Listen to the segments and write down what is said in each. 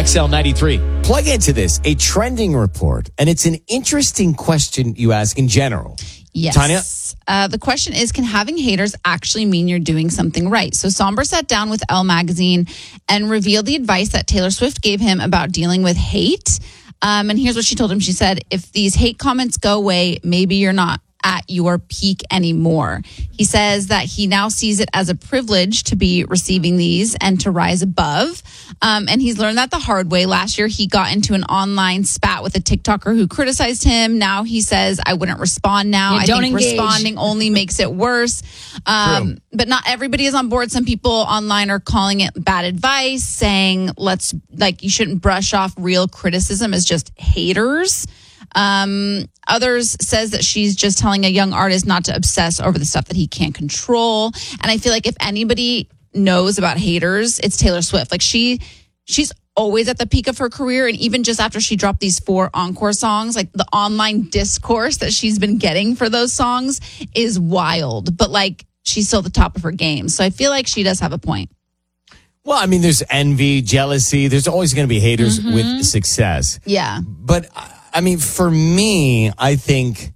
XL93. Plug into this, a trending report, and it's an interesting question you ask in general. Yes. Tanya? The question is, can having haters actually mean you're doing something right? So Somber sat down with Elle magazine and revealed the advice that Taylor Swift gave him about dealing with hate. And here's what she told him. She said, if these hate comments go away, maybe you're not at your peak anymore. He says that he now sees it as a privilege to be receiving these and to rise above. And he's learned that the hard way. Last year, he got into an online spat with a TikToker who criticized him. Now he says, I wouldn't respond now. I think responding only makes it worse. But not everybody is on board. Some people online are calling it bad advice, saying, you shouldn't brush off real criticism as just haters. Others says that she's just telling a young artist not to obsess over the stuff that he can't control. And I feel like if anybody knows about haters, it's Taylor Swift. Like she's always at the peak of her career. And even just after she dropped these 4 encore songs, like the online discourse that she's been getting for those songs is wild. But she's still at the top of her game. So I feel like she does have a point. Well, I mean, there's envy, jealousy. There's always going to be haters with success. Yeah. But I mean, for me, I think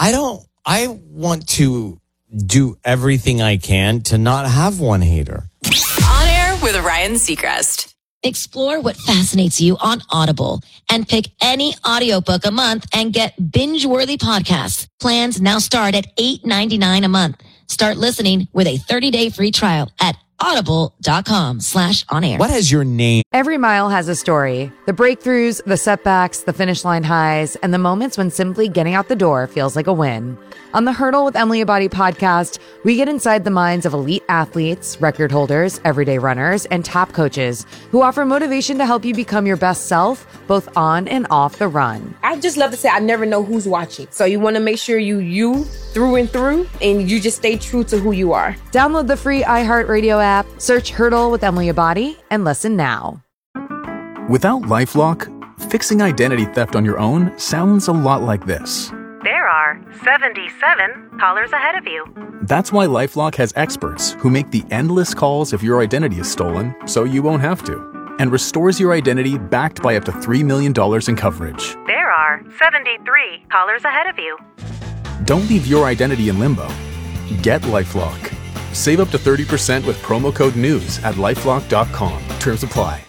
I want to do everything I can to not have one hater. On Air with Ryan Seacrest. Explore what fascinates you on Audible and pick any audiobook a month and get binge-worthy podcasts. Plans now start at $8.99 a month. Start listening with a 30-day free trial at audible.com/onair. What has your name? Every mile has a story. The breakthroughs, the setbacks, the finish line highs, and the moments when simply getting out the door feels like a win. On the Hurdle with Emily Abadi podcast, we get inside the minds of elite athletes, record holders, everyday runners, and top coaches who offer motivation to help you become your best self, both on and off the run. I just love to say I never know who's watching. So you want to make sure you through and through, and you just stay true to who you are. Download the free iHeartRadio app, search Hurdle with Emily Abadi, and listen now. Without LifeLock, fixing identity theft on your own sounds a lot like this. There are 77 callers ahead of you. That's why LifeLock has experts who make the endless calls if your identity is stolen, so you won't have to, and restores your identity backed by up to $3 million in coverage. There are 73 callers ahead of you. Don't leave your identity in limbo. Get LifeLock. Save up to 30% with promo code NEWS at LifeLock.com. Terms apply.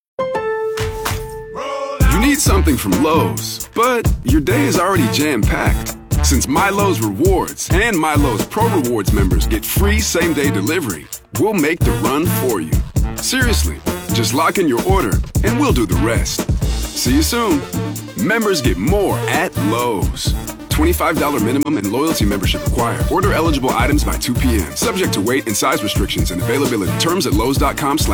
You need something from Lowe's, but your day is already jam-packed. Since MyLowe's Rewards and MyLowe's Pro Rewards members get free same-day delivery, we'll make the run for you. Seriously, just lock in your order and we'll do the rest. See you soon. Members get more at Lowe's. $25 minimum and loyalty membership required. Order eligible items by 2 p.m. Subject to weight and size restrictions and availability. Terms at Lowe's.com/.